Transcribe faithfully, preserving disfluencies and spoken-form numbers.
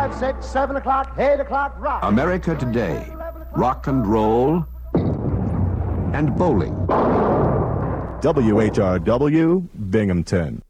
five, six, seven o'clock, eight o'clock, rock. America Today, rock and roll, and bowling. W H R W, Binghamton.